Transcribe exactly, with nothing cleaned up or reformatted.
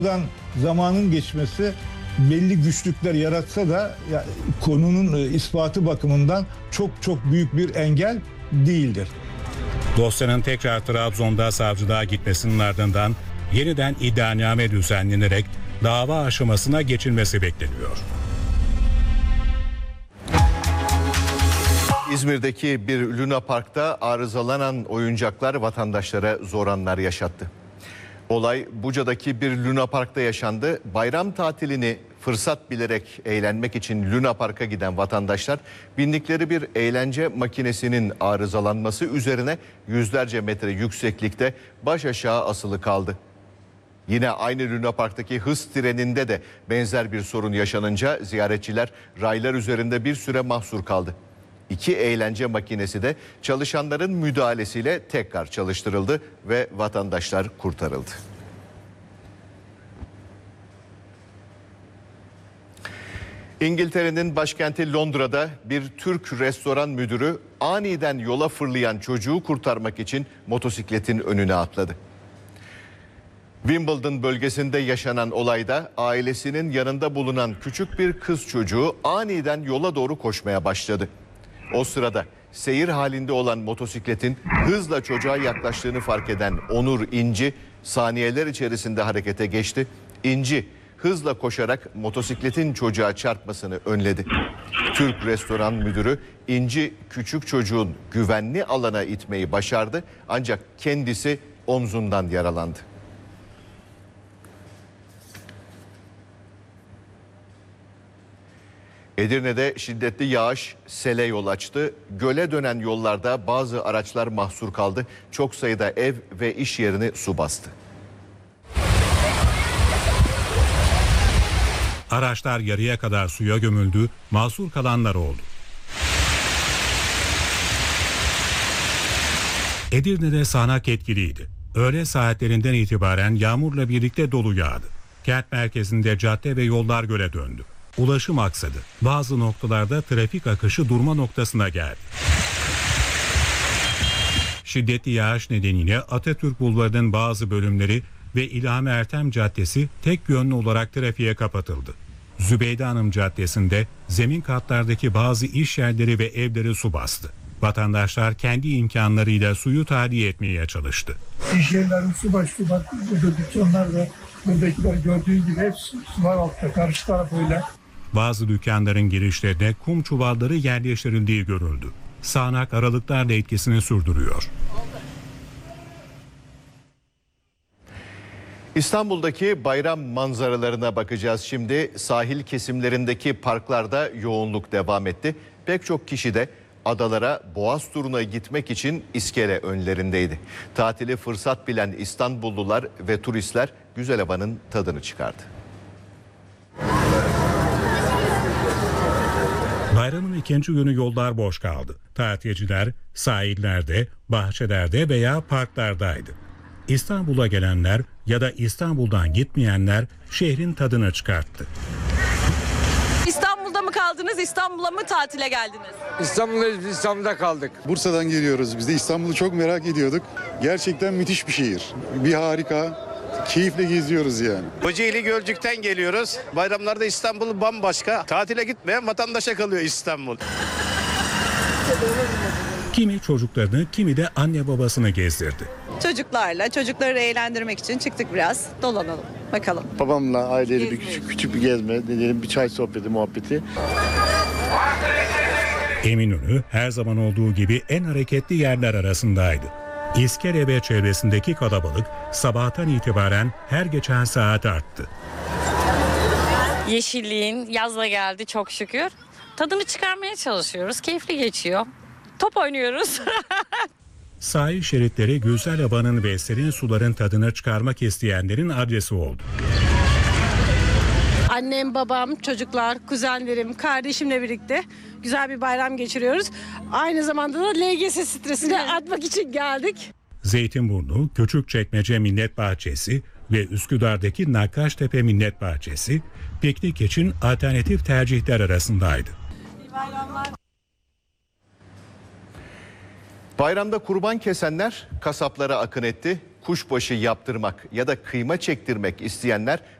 Zamanın geçmesi belli güçlükler yaratsa da ya, konunun ispatı bakımından çok çok büyük bir engel değildir. Dosyanın tekrar Trabzon'da savcılığa gitmesinin ardından yeniden iddianame düzenlenerek dava aşamasına geçilmesi bekleniyor. İzmir'deki bir Luna Park'ta arızalanan oyuncaklar vatandaşlara zor anlar yaşattı. Olay Buca'daki bir Luna Park'ta yaşandı. Bayram tatilini fırsat bilerek eğlenmek için Luna Park'a giden vatandaşlar bindikleri bir eğlence makinesinin arızalanması üzerine yüzlerce metre yükseklikte baş aşağı asılı kaldı. Yine aynı Luna Park'taki hız treninde de benzer bir sorun yaşanınca ziyaretçiler raylar üzerinde bir süre mahsur kaldı. İki eğlence makinesi de çalışanların müdahalesiyle tekrar çalıştırıldı ve vatandaşlar kurtarıldı. İngiltere'nin başkenti Londra'da bir Türk restoran müdürü aniden yola fırlayan çocuğu kurtarmak için motosikletin önüne atladı. Wimbledon bölgesinde yaşanan olayda ailesinin yanında bulunan küçük bir kız çocuğu aniden yola doğru koşmaya başladı. O sırada seyir halinde olan motosikletin hızla çocuğa yaklaştığını fark eden Onur İnci saniyeler içerisinde harekete geçti. İnci hızla koşarak motosikletin çocuğa çarpmasını önledi. Türk restoran müdürü İnci küçük çocuğun güvenli alana itmeyi başardı ancak kendisi omzundan yaralandı. Edirne'de şiddetli yağış sele yol açtı. Göle dönen yollarda bazı araçlar mahsur kaldı. Çok sayıda ev ve iş yerini su bastı. Araçlar yarıya kadar suya gömüldü, mahsur kalanlar oldu. Edirne'de sağanak etkiliydi. Öğle saatlerinden itibaren yağmurla birlikte dolu yağdı. Kent merkezinde cadde ve yollar göle döndü. Ulaşım aksadı. Bazı noktalarda trafik akışı durma noktasına geldi. Şiddetli yağış nedeniyle Atatürk Bulvarı'nın bazı bölümleri ve İlhami Ertem Caddesi tek yönlü olarak trafiğe kapatıldı. Zübeyde Hanım Caddesi'nde zemin katlardaki bazı iş yerleri ve evleri su bastı. Vatandaşlar kendi imkanlarıyla suyu tahliye etmeye çalıştı. İş yerlerin su bastı. Bak burada dükkanlar da buradakiler gördüğün gibi hepsi sular altta. Karşı taraf öyle. Bazı dükkanların girişlerine kum çuvalları yerleştirildiği görüldü. Sağanak aralıklarla etkisini sürdürüyor. İstanbul'daki bayram manzaralarına bakacağız şimdi. Sahil kesimlerindeki parklarda yoğunluk devam etti. Pek çok kişi de adalara Boğaz turuna gitmek için iskele önlerindeydi. Tatili fırsat bilen İstanbullular ve turistler güzel havanın tadını çıkardı. Bayramın ikinci günü yollar boş kaldı. Tatilciler sahillerde, bahçelerde veya parklardaydı. İstanbul'a gelenler ya da İstanbul'dan gitmeyenler şehrin tadını çıkarttı. İstanbul'da mı kaldınız, İstanbul'a mı tatile geldiniz? İstanbul'da, İstanbul'da kaldık. Bursa'dan geliyoruz. Biz de İstanbul'u çok merak ediyorduk. Gerçekten müthiş bir şehir. Bir harika. Keyifle geziyoruz yani. Kocaeli Gölcük'ten geliyoruz. Bayramlarda İstanbul bambaşka. Tatile gitmeyen vatandaşa kalıyor İstanbul. Kimi çocuklarını, kimi de anne babasını gezdirdi. Çocuklarla, çocukları eğlendirmek için çıktık biraz. Dolanalım, bakalım. Babamla aileyle bir küçük küçük bir gezme, ne diyelim bir çay sohbeti, muhabbeti. Eminönü her zaman olduğu gibi en hareketli yerler arasındaydı. İskele ve çevresindeki kalabalık sabahtan itibaren her geçen saat arttı. Yeşilliğin yazla geldi çok şükür. Tadını çıkarmaya çalışıyoruz. Keyifli geçiyor. Top oynuyoruz. Sahil şeritleri güzel havanın ve serin suların tadını çıkarmak isteyenlerin adresi oldu. Annem, babam, çocuklar, kuzenlerim, kardeşimle birlikte güzel bir bayram geçiriyoruz. Aynı zamanda da L G S stresini atmak için geldik. Zeytinburnu, Küçükçekmece Millet Bahçesi ve Üsküdar'daki Nakkaştepe Millet Bahçesi piknik için alternatif tercihler arasındaydı. Bayramda kurban kesenler kasaplara akın etti. kuşbaşı yaptırmak ya da kıyma çektirmek isteyenler